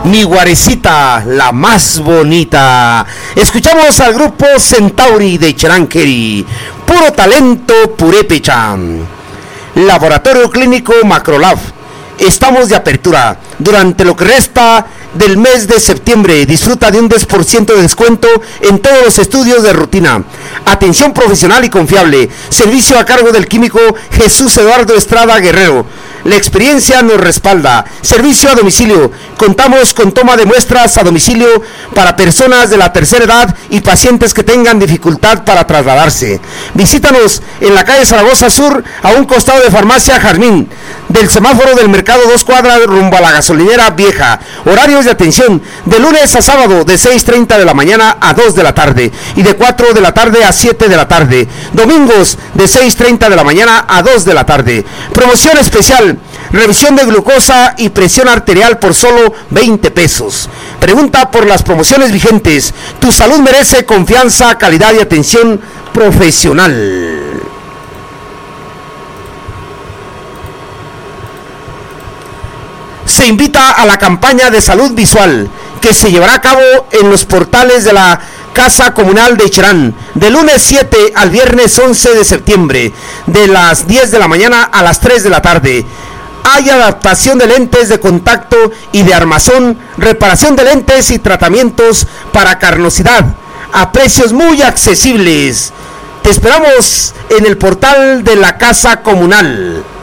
Mi guarecita, la más bonita. Escuchamos al grupo Centauri de Cheranqueri. Puro talento, purépecha. Laboratorio Clínico Macrolab. Estamos de apertura durante lo que resta del mes de septiembre. Disfruta de un 10% de descuento en todos los estudios de rutina. Atención profesional y confiable. Servicio a cargo del químico Jesús Eduardo Estrada Guerrero. La experiencia nos respalda. Servicio a domicilio. Contamos con toma de muestras a domicilio para personas de la tercera edad y pacientes que tengan dificultad para trasladarse. Visítanos en la calle Zaragoza Sur, a un costado de Farmacia Jazmín, del semáforo del mercado 2 cuadras rumbo a la gasolinera vieja. Horarios de atención de lunes a sábado de 6:30 de la mañana a 2 de la tarde y de 4 de la tarde a 7 de la tarde. Domingos de 6:30 de la mañana a 2 de la tarde. Promoción especial: revisión de glucosa y presión arterial por solo 20 pesos. Pregunta por las promociones vigentes. Tu salud merece confianza, calidad y atención profesional. Se invita a la campaña de salud visual que se llevará a cabo en los portales de la Casa Comunal de Cherán, de lunes 7 al viernes 11 de septiembre, de las 10 de la mañana a las 3 de la tarde. Hay adaptación de lentes de contacto y de armazón, reparación de lentes y tratamientos para carnosidad, a precios muy accesibles. Te esperamos en el portal de la Casa Comunal.